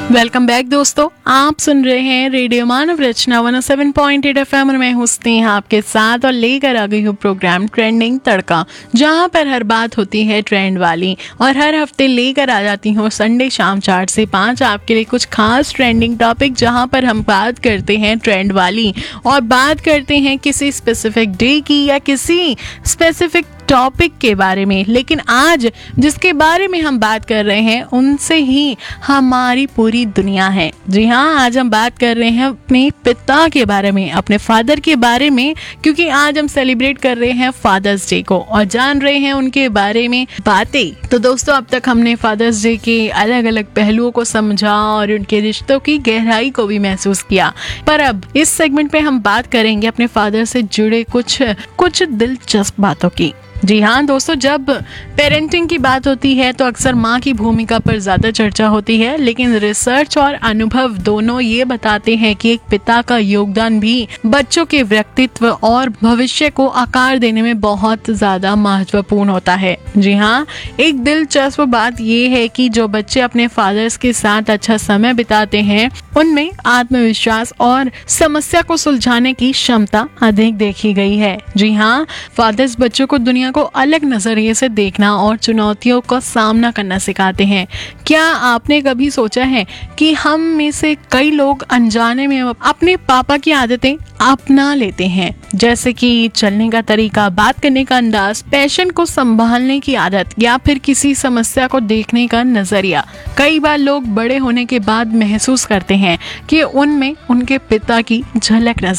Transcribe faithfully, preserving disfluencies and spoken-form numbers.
Welcome back दोस्तों, आप सुन रहे हैं रेडियो मानव रचना एक सौ सात पॉइंट आठ एफ एम और मैं हुस्नी आपके साथ और लेकर आ गई हूँ प्रोग्राम ट्रेंडिंग तड़का, जहाँ पर हर बात होती है ट्रेंड वाली और हर हफ्ते लेकर आ जाती हूँ संडे शाम चार से पाँच आपके लिए कुछ खास ट्रेंडिंग टॉपिक, जहाँ पर हम बात करते हैं ट्रेंड वाली और बात करते हैं किसी स्पेसिफिक डे की या किसी स्पेसिफिक टॉपिक के बारे में। लेकिन आज जिसके बारे में हम बात कर रहे हैं उनसे ही हमारी पूरी दुनिया है। जी हाँ, आज हम बात कर रहे हैं अपने पिता के बारे में, अपने फादर के बारे में, क्योंकि आज हम सेलिब्रेट कर रहे हैं फादर्स डे को और जान रहे हैं उनके बारे में बातें। तो दोस्तों, अब तक हमने फादर्स डे के अलग अलग पहलुओं को समझा और उनके रिश्तों की गहराई को भी महसूस किया, पर अब इस सेगमेंट पे हम बात करेंगे अपने फादर से जुड़े कुछ कुछ दिलचस्प बातों की। जी हाँ दोस्तों, जब पेरेंटिंग की बात होती है तो अक्सर माँ की भूमिका पर ज़्यादा चर्चा होती है, लेकिन रिसर्च और अनुभव दोनों ये बताते हैं कि एक पिता का योगदान भी बच्चों के व्यक्तित्व और भविष्य को आकार देने में बहुत ज़्यादा महत्वपूर्ण होता है। जी हाँ, एक दिलचस्प बात ये है कि जो बच्चे अपने फादर्स के साथ अच्छा समय बिताते हैं उनमें आत्मविश्वास और समस्या को सुलझाने की क्षमता अधिक देखी गई है। जी हाँ, फादर्स बच्चों को दुनिया को अलग नजरिए से देखना और चुनौतियों का सामना करना सिखाते हैं। क्या आपने कभी सोचा है कि हम में से कई लोग अनजाने में अपने पापा की आदतें अपना लेते हैं, जैसे कि चलने का तरीका, बात करने का अंदाज, पैशन को संभालने की आदत या फिर किसी समस्या को देखने का नजरिया। कई बार लोग बड़े होने के बाद महसूस करते हैं कि उनमें उनके पिता की झलक नजर